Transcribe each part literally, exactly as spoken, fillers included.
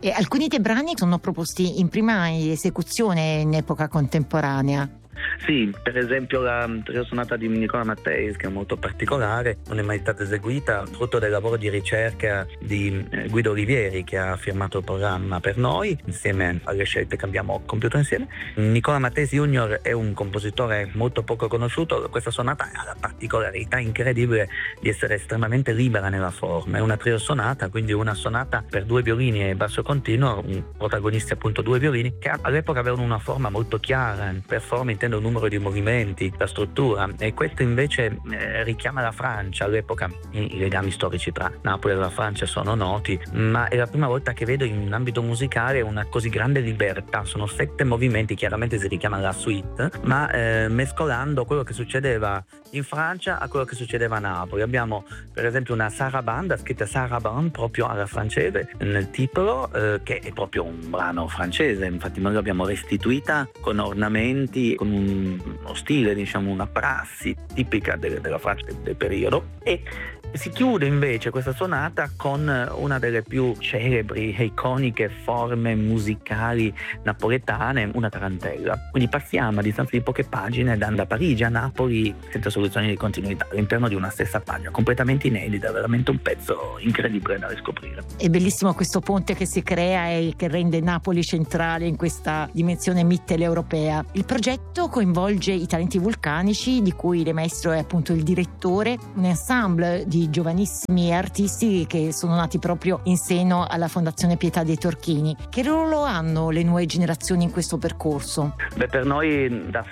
E alcuni dei brani sono proposti in prima esecuzione in epoca contemporanea. Sì, per esempio la trio sonata di Nicola Matteis, che è molto particolare, non è mai stata eseguita, frutto del lavoro di ricerca di Guido Olivieri, che ha firmato il programma per noi, insieme alle scelte che abbiamo compiuto insieme. Nicola Matteis Junior è un compositore molto poco conosciuto. Questa sonata ha la particolarità incredibile di essere estremamente libera nella forma. È una trio sonata, quindi una sonata per due violini e basso continuo, protagonisti appunto due violini, che all'epoca avevano una forma molto chiara. Per forma intendo il numero di movimenti, la struttura, e questo invece eh, richiama la Francia. All'epoca i, i legami storici tra Napoli e la Francia sono noti, ma è la prima volta che vedo in ambito musicale una così grande libertà. Sono sette movimenti, chiaramente si richiama la suite, ma eh, mescolando quello che succedeva in Francia a quello che succedeva a Napoli. Abbiamo per esempio una sarabande, scritta sarabande proprio alla francese nel titolo, eh, che è proprio un brano francese. Infatti noi l'abbiamo restituita con ornamenti, con un uno stile, diciamo una prassi tipica de- della Francia del, del periodo, e si chiude invece questa sonata con una delle più celebri e iconiche forme musicali napoletane, una tarantella. Quindi passiamo a distanza di poche pagine da, da Parigi a Napoli senza soluzioni di continuità all'interno di una stessa pagina, completamente inedita, veramente un pezzo incredibile da riscoprire. È bellissimo questo ponte che si crea e che rende Napoli centrale in questa dimensione mitteleuropea. Il progetto coinvolge i Talenti Vulcanici, di cui il maestro è appunto il direttore, un ensemble di giovanissimi artisti che sono nati proprio in seno alla Fondazione Pietà dei Turchini. Che ruolo hanno le nuove generazioni in questo percorso? Beh, per noi da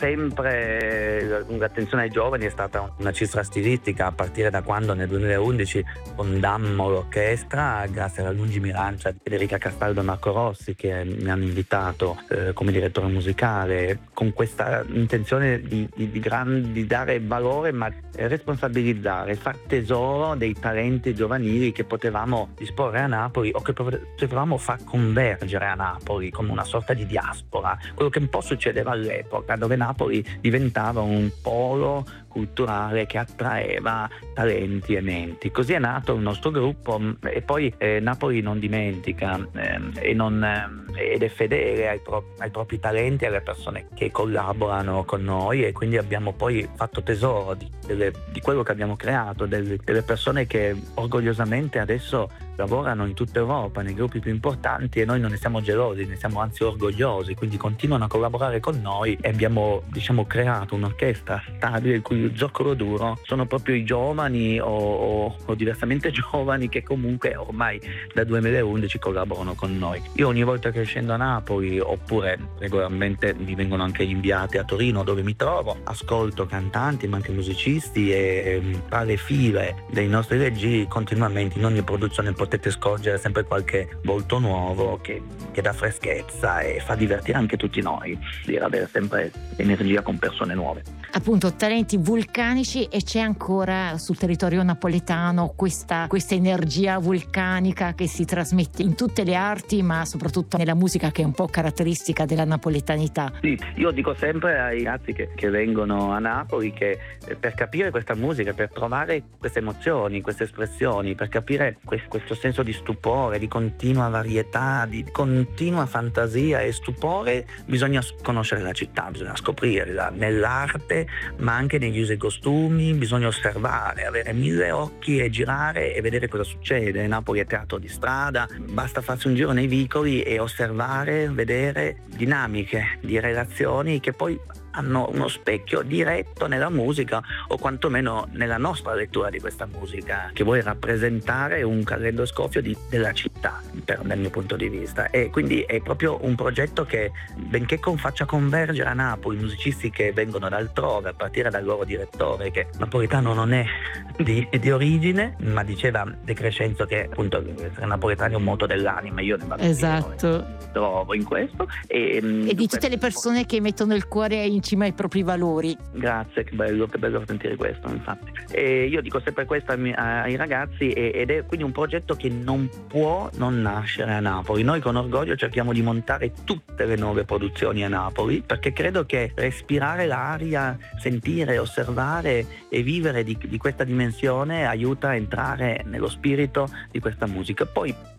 sempre l'attenzione ai giovani è stata una cifra stilistica, a partire da quando nel duemilaundici fondammo l'orchestra grazie alla lungimiranza di Federica Castaldo e Marco Rossi, che mi hanno invitato eh, come direttore musicale, con questa intenzione di, di, di, gran, di dare valore, ma responsabilizzare, far tesoro dei talenti giovanili che potevamo disporre a Napoli o che potevamo far convergere a Napoli come una sorta di diaspora, quello che un po' succedeva all'epoca, dove Napoli diventava un polo culturale che attraeva talenti e menti. Così è nato il nostro gruppo, e poi eh, Napoli non dimentica eh, e non, eh, ed è fedele ai, pro- ai propri talenti e alle persone che collaborano con noi, e quindi abbiamo poi fatto tesoro di, delle, di quello che abbiamo creato, delle, delle persone che orgogliosamente adesso lavorano in tutta Europa, nei gruppi più importanti, e noi non ne siamo gelosi, ne siamo anzi orgogliosi, quindi continuano a collaborare con noi, e abbiamo diciamo creato un'orchestra stabile il cui zoccolo duro sono proprio i giovani o, o, o diversamente giovani che comunque ormai dal duemilaundici collaborano con noi. Io ogni volta che scendo a Napoli, oppure regolarmente mi vengono anche inviati a Torino dove mi trovo, ascolto cantanti ma anche musicisti, e tra le file dei nostri reggii continuamente in ogni produzione potete scorgere sempre qualche volto nuovo che, che dà freschezza e fa divertire anche tutti noi, di avere sempre energia con persone nuove. Appunto, talenti vulcanici, e c'è ancora sul territorio napoletano questa, questa energia vulcanica che si trasmette in tutte le arti, ma soprattutto nella musica, che è un po' caratteristica della napoletanità. Sì, io dico sempre ai ragazzi che, che vengono a Napoli che eh, per capire questa musica, per trovare queste emozioni, queste espressioni, per capire que- questo senso di stupore, di continua varietà, di continua fantasia e stupore, bisogna conoscere la città, bisogna scoprirla nell'arte, ma anche negli usi e costumi. Bisogna osservare, avere mille occhi e girare e vedere cosa succede. Napoli è teatro di strada, basta farsi un giro nei vicoli e osservare, vedere dinamiche di relazioni che poi hanno uno specchio diretto nella musica, o quantomeno nella nostra lettura di questa musica, che vuole rappresentare un caleidoscopio di, della città, per, dal mio punto di vista. E quindi è proprio un progetto che, benché con, faccia convergere a Napoli musicisti che vengono da altrove, a partire dal loro direttore, che napoletano non è di, di origine, ma diceva De Crescenzo che appunto essere napoletano è un moto dell'anima. Io ne vado, esatto, mi trovo in questo, e, e di tutte le persone che mettono il cuore in cima ai propri valori. Grazie, che bello, che bello sentire questo, infatti. E io dico sempre questo ai, ai ragazzi, ed è quindi un progetto che non può non nascere a Napoli. Noi con orgoglio cerchiamo di montare tutte le nuove produzioni a Napoli, perché credo che respirare l'aria, sentire, osservare e vivere di, di questa dimensione aiuta a entrare nello spirito di questa musica. Poi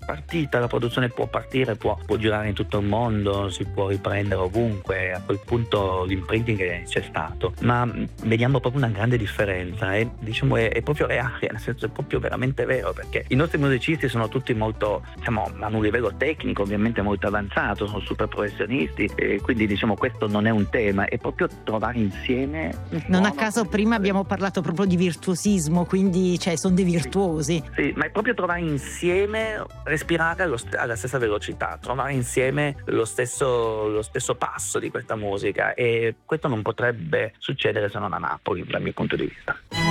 partita, la produzione può partire, può, può girare in tutto il mondo, si può riprendere ovunque, a quel punto l'imprinting c'è stato, ma vediamo proprio una grande differenza e diciamo è, è proprio reale, nel senso è proprio veramente vero, perché i nostri musicisti sono tutti molto, diciamo, hanno un livello tecnico ovviamente molto avanzato, sono super professionisti e quindi diciamo questo non è un tema, è proprio trovare insieme. Non a caso prima abbiamo parlato proprio di virtuosismo, quindi cioè sono dei virtuosi. Sì, sì, ma è proprio trovare insieme, respirare allo st- alla stessa velocità, trovare insieme lo stesso, lo stesso passo di questa musica, e questo non potrebbe succedere se non a Napoli dal mio punto di vista.